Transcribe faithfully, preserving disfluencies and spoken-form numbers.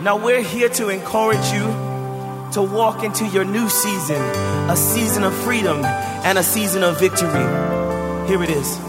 Now we're here to encourage you to walk into your new season, a season of freedom and a season of victory. Here it is.